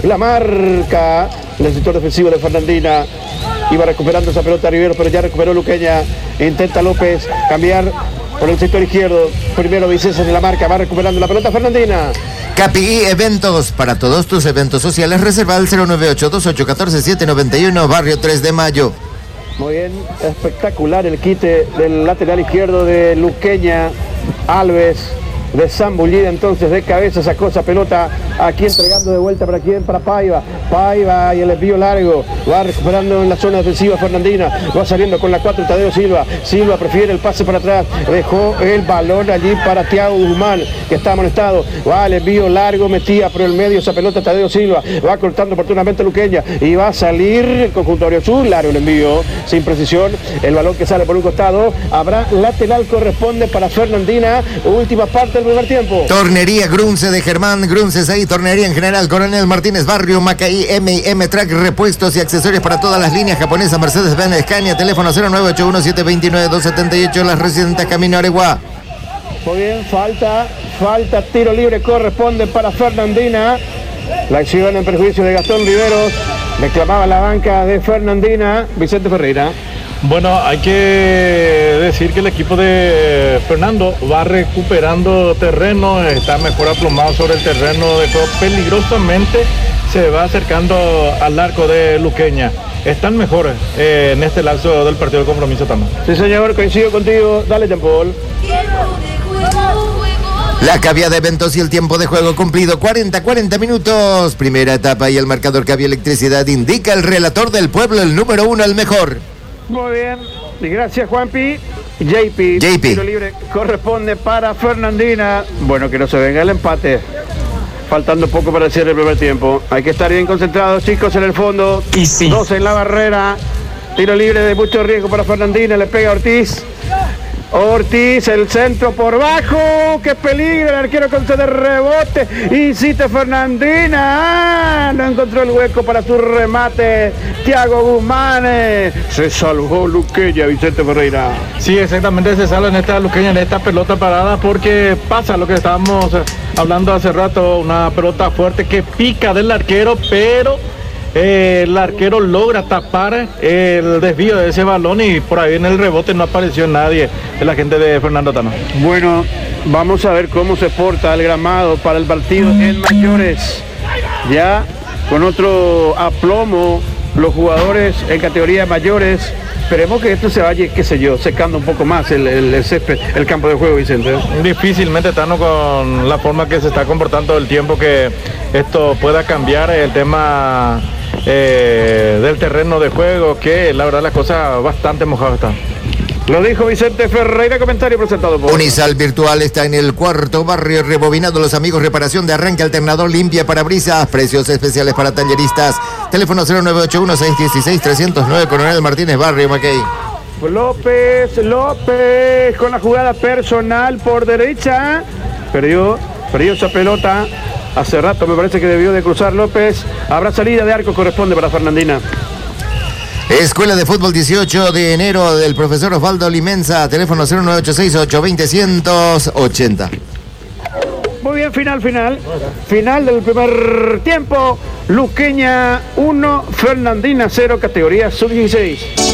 La marca del sector defensivo de Fernandina. Iba recuperando esa pelota Rivero, pero ya recuperó Luqueña. Intenta López cambiar por el sector izquierdo. Primero Vicente en la marca, va recuperando la pelota Fernandina. Capi Eventos, para todos tus eventos sociales, reserva al 098-2814-791, Barrio 3 de Mayo. Muy bien, espectacular el quite del lateral izquierdo de Luqueña. Alves de Zambullida, entonces de cabeza sacó esa pelota, aquí entregando de vuelta para quién, para Paiva y el envío largo, va recuperando en la zona defensiva Fernandina, va saliendo con la 4 Tadeo Silva prefiere el pase para atrás, dejó el balón allí para Thiago Guzmán, que está amonestado, va el envío largo, metía por el medio esa pelota Tadeo Silva, va cortando oportunamente Luqueña y va a salir el conjunto Azul, largo el envío, sin precisión, el balón que sale por un costado, habrá lateral, corresponde para Fernandina, última parte del primer tiempo. Tornería Grunce de Germán Grunces, ahí tornería en general, Coronel Martínez Barrio, Macaí, M&M Track, repuestos y accesorios para todas las líneas japonesas, Mercedes-Benz, Scania, teléfono 0981-729-278, las residentes Camino Areguá. Muy bien, falta, tiro libre, corresponde para Fernandina, la acción en perjuicio de Gastón Riveros, reclamaba la banca de Fernandina, Vicente Ferreira. Bueno, hay que decir que el equipo de Fernando va recuperando terreno, está mejor aplomado sobre el terreno de juego, peligrosamente se va acercando al arco de Luqueña. Están mejor en este lapso del partido de compromiso también. Sí, señor, coincido contigo. Dale, Jean-Paul. La Cavia de Eventos y el tiempo de juego cumplido, 40 minutos. Primera etapa y el marcador Cavia Electricidad indica el relator del pueblo, el número 1, el mejor. Muy bien, y gracias Juanpi. JP. Tiro libre corresponde para Fernandina. Bueno, que no se venga el empate. Faltando poco para el cierre del primer tiempo. Hay que estar bien concentrados, chicos, en el fondo. Y sí. 2 en la barrera. Tiro libre de mucho riesgo para Fernandina. Le pega Ortiz. Ortiz, el centro por bajo, qué peligro, el arquero concede rebote, insiste Fernandina, no encontró el hueco para su remate, Thiago Guzmán, se salvó Luqueña, Vicente Ferreira. Sí, exactamente, se salva en esta Luqueña, en esta pelota parada, porque pasa lo que estábamos hablando hace rato, una pelota fuerte que pica del arquero, pero el arquero logra tapar el desvío de ese balón y por ahí en el rebote no apareció nadie, el agente de Fernando Tano. Bueno, vamos a ver cómo se porta el gramado para el partido en mayores. Ya con otro aplomo los jugadores en categoría mayores. Esperemos que esto se vaya, qué sé yo, secando un poco más el césped, el campo de juego, Vicente. Difícilmente, Tano, con la forma que se está comportando el tiempo, que esto pueda cambiar el tema del terreno de juego, que la verdad la cosa bastante mojada está. Lo dijo Vicente Ferreira, comentario presentado por Unisal Virtual está en el cuarto barrio, rebobinando los amigos, reparación de arranque, alternador, limpia, parabrisas, precios especiales para talleristas, teléfono 0981-616-309, Coronel Martínez Barrio, Mackey. López con la jugada personal por derecha, perdió esa pelota. Hace rato me parece que debió de cruzar López. Habrá salida de arco, corresponde para Fernandina. Escuela de Fútbol 18 de enero del profesor Osvaldo Limensa, teléfono 0986-820-180. Muy bien, final del primer tiempo. Luqueña 1, Fernandina 0, categoría sub-16.